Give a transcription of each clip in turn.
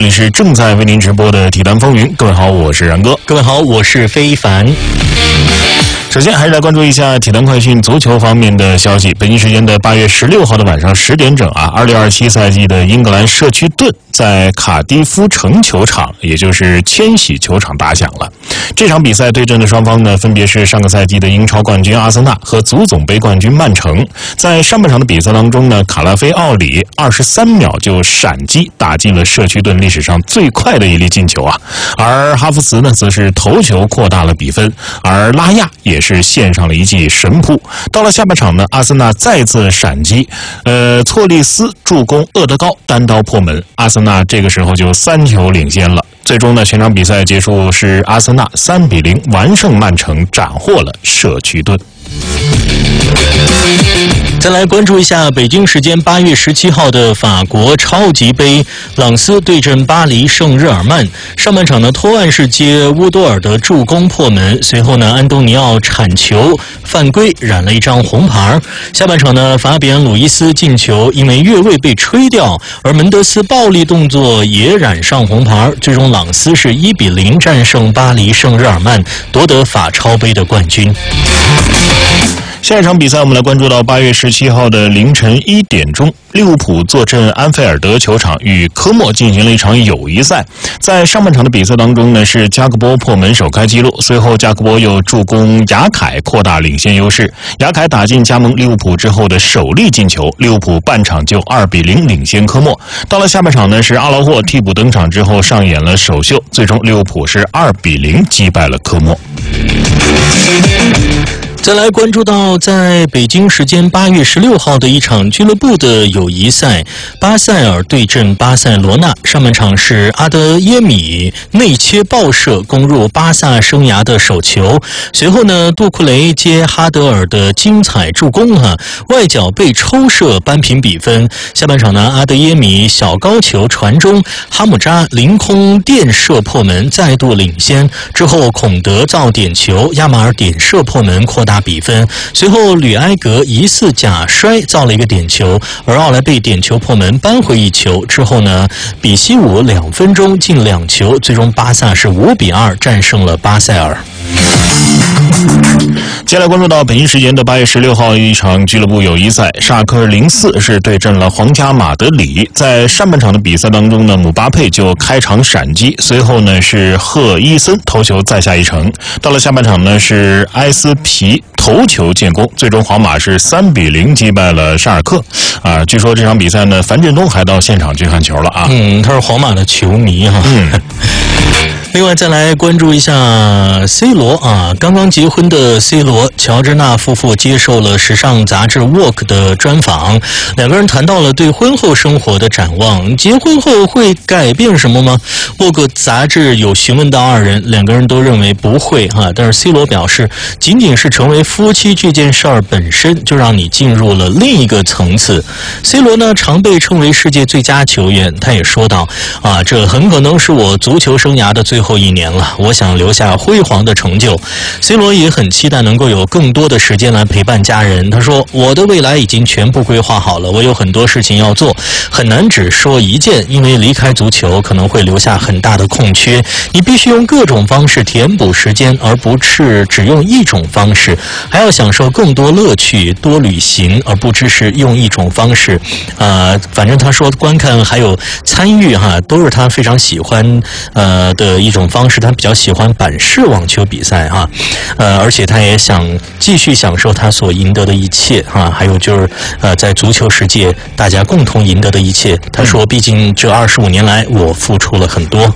里是正在为您直播的体坛风云。各位好，我是然哥。 各位好，我是非凡。 首先还是来关注一下体坛快讯足球方面的消息。北京时间的8月16号的晚上10点整，2027赛季的英格兰社区盾在卡迪夫城球场，也就是千禧球场打响了。这场比赛对阵的双方呢，分别是上个赛季的英超冠军阿森纳和足总杯冠军曼城。在上半场的比赛当中呢，卡拉菲奥里23秒就闪击打进了社区盾历史上最快的一粒进球而哈弗茨呢则是头球扩大了比分，而拉亚也是献上了一记神扑。到了下半场呢，阿森纳再次闪击，错利斯助攻厄德高单刀破门，阿森纳这个时候就3球领先了。最终呢，全场比赛结束是阿森纳3-0完胜曼城，斩获了社区盾。 再来关注一下北京时间8月17号的法国超级杯，朗斯对阵巴黎圣日耳曼。上半场呢，托万是接乌多尔的助攻破门，随后呢，安东尼奥铲球犯规，染了一张红牌。下半场呢，法比安鲁伊斯进球因为越位被吹掉，而门德斯暴力动作也染上红牌。最终朗斯是1-0战胜巴黎圣日耳曼，夺得法超杯的冠军。 下一场比赛我们来关注到8月17号的凌晨1点钟，利物浦坐镇安菲尔德球场与科莫进行了一场友谊赛。在上半场的比赛当中呢，是加克波破门首开纪录，随后加克波又助攻雅凯扩大领先优势。雅凯打进加盟利物浦之后的首粒进球，利物浦半场就2-0领先科莫。到了下半场呢，是阿劳霍替补登场之后上演了首秀，最终利物浦是2-0击败了科莫。 再来关注到在北京时间8月16号的一场俱乐部的友谊赛，巴塞尔对阵巴塞罗那。上半场是阿德耶米内切爆射攻入巴萨生涯的首球，随后呢，杜库雷接哈德尔的精彩助攻外脚被抽射扳平比分。下半场呢，阿德耶米小高球传中，哈姆扎凌空垫射破门，再度领先。之后孔德造点球，亚马尔点射破门扩大比分，随后吕埃格疑似假摔造了一个点球，而奥莱贝点球破门扳回一球。之后呢，比西武2分钟进2球，最终巴萨是5-2战胜了巴塞尔。 接下来关注到北京时间的8月16号一场俱乐部友谊赛，沙克04是对阵了皇家马德里。在上半场的比赛当中呢，姆巴佩就开场闪击，随后呢是赫伊森头球再下一城。到了下半场呢，是埃斯皮头球建功，最终皇马是3-0击败了沙尔克。据说这场比赛呢，樊振东还到现场去看球了他是皇马的球迷另外再来关注一下 C 罗刚刚结婚的 C 罗乔治娜夫妇接受了时尚杂志 Vogue 的专访，两个人谈到了对婚后生活的展望。结婚后会改变什么吗？ Vogue 杂志有询问到二人，两个人都认为不会但是 C 罗表示，仅仅是成为夫妻这件事儿本身就让你进入了另一个层次。 C 罗呢常被称为世界最佳球员，他也说到这很可能是我足球生涯的最后1年了，我想留下辉煌的成就。 C 罗也很期待能够有更多的时间来陪伴家人，他说，我的未来已经全部规划好了，我有很多事情要做，很难只说一件，因为离开足球可能会留下很大的空缺，你必须用各种方式填补时间，而不是只用一种方式，还要享受更多乐趣，多旅行，而不只是用一种方式。反正他说观看还有参与都是他非常喜欢的一种方式，他比较喜欢板式网球比赛而且他也想继续享受他所赢得的一切还有就是在足球世界大家共同赢得的一切。他说，毕竟这25年来我付出了很多。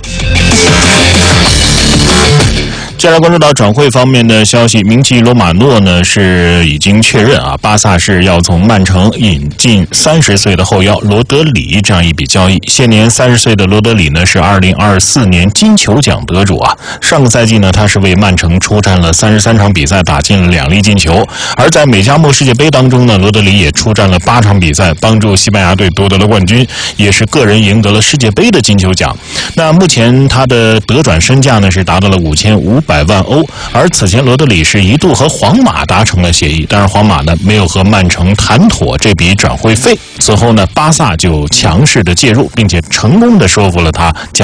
接下来关注到转会方面的消息，名记罗马诺呢是已经确认巴萨是要从曼城引进30岁的后腰罗德里这样一笔交易。现年30岁的罗德里呢是2024年金球奖得主上个赛季呢他是为曼城出战了33场比赛，打进了2粒进球。而在美加墨世界杯当中呢，罗德里也出战了8场比赛，帮助西班牙队夺得了冠军，也是个人赢得了世界杯的金球奖。那目前他的得转身价呢是达到了5500万欧，而此前罗德里是一度和皇马达成了协议，但是皇马呢没有和曼城谈妥这笔转会费。随后呢，巴萨就强势的介入，并且成功的说服了他